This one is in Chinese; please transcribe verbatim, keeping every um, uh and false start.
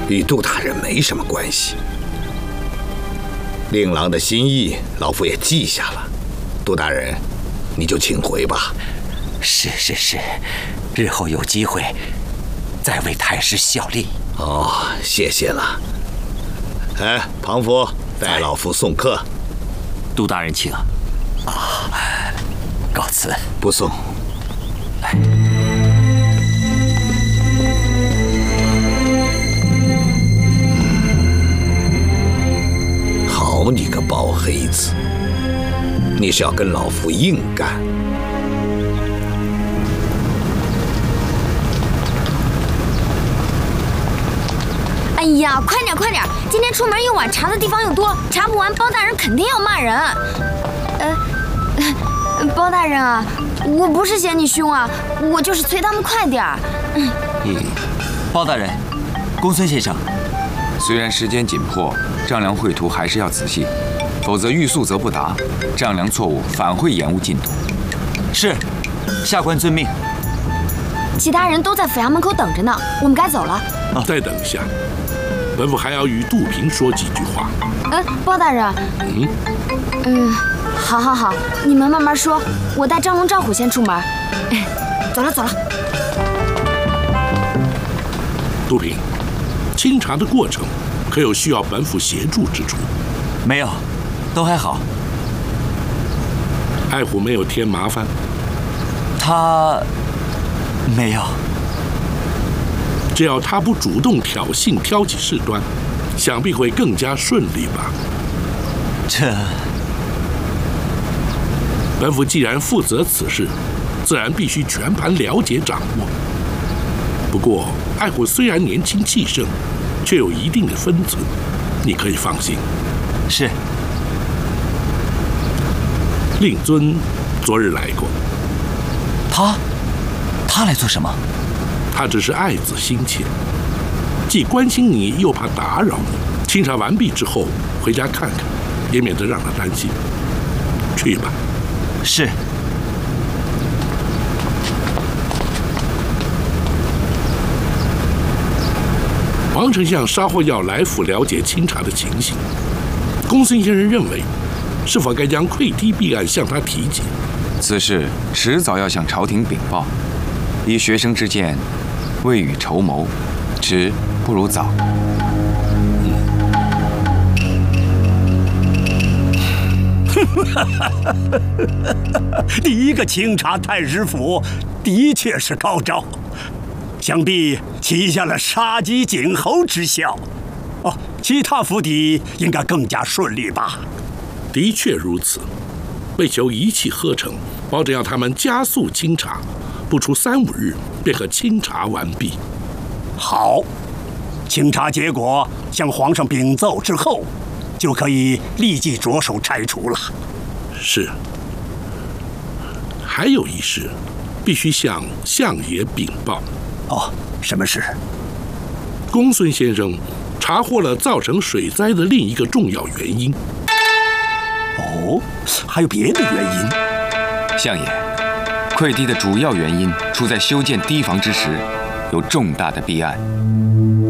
与杜大人没什么关系。令郎的心意，老夫也记下了。杜大人，你就请回吧。 是是是，日后有机会再为太师效力。 哦，谢谢了。哎，庞夫，带老夫送客。 杜大人请啊。啊，告辞。 不送。 哎。 好你个包黑子，你是要跟老夫硬干？ 哎呀，快点快点！今天出门又晚，查的地方又多，查不完，包大人肯定要骂人。呃，包大人啊，我不是嫌你凶啊，我就是催他们快点儿。嗯， 包大人，公孙先生， 虽然时间紧迫，丈量绘图还是要仔细，否则欲速则不达，丈量错误反会延误进度。 是，下官遵命。 其他人都在府衙门口等着呢，我们该走了。 啊、再等一下，本府还要与杜平说几句话。 嗯，包大人。 嗯。 嗯，好，好，好，你们慢慢说，我带张龙、赵虎先出门。走了，走了。 杜平，清查的过程可有需要本府协助之处？ 没有，都还好。 爱虎没有添麻烦？ 他没有。 只要他不主动挑衅、挑起事端，想必会更加顺利吧？ 这， 本府既然负责此事，自然必须全盘了解掌握。不过，爱虎虽然年轻气盛，却有一定的分寸，你可以放心。 是。 令尊昨日来过。 他，他来做什么？ 他只是爱子心切，既关心你，又怕打扰你。清查完毕之后，回家看看，也免得让他担心。去吧。 是。 王丞相稍后要来府了解清查的情形。公孙先生认为，是否该将溃堤弊案向他提及？ 此事迟早要向朝廷禀报。以学生之见，未雨绸缪，迟不如早。 第一个清查太师府，的确是高招，想必起下了杀鸡儆猴之效。哦，其他府邸应该更加顺利吧？ 的确如此。为求一气呵成，保证要他们加速清查，不出三五日便可清查完毕。 好，清查结果向皇上禀奏之后，就可以立即着手拆除了。 是。还有一事，必须向相爷禀报。 哦，什么事？ 公孙先生查获了造成水灾的另一个重要原因。 哦，还有别的原因？ 相爷，溃堤的主要原因出在修建堤防之时，有重大的弊案。